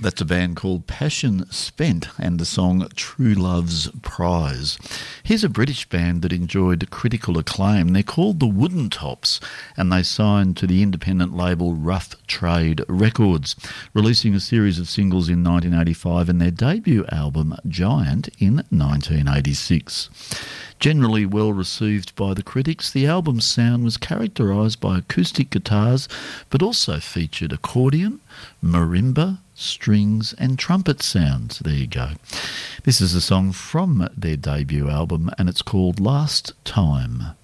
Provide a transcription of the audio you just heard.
That's a band called Passion Spent and the song True Love's Prize. Here's a British band that enjoyed critical acclaim. They're called the Wooden Tops and they signed to the independent label Rough Trade Records, releasing a series of singles in 1985 and their debut album Giant in 1986. Generally well received by the critics, the album's sound was characterised by acoustic guitars but also featured accordion, marimba, strings and trumpet sounds. There you go. This is a song from their debut album and it's called Last Time.